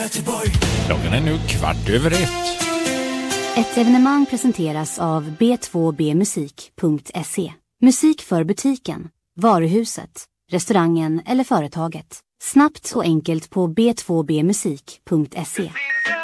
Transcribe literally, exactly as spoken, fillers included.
Göteborg. Klockan är nu kvart över ett. Ett evenemang presenteras av b två b musik punkt se. Musik för butiken, varuhuset, restaurangen eller företaget. Snabbt och enkelt på b två b musik punkt se.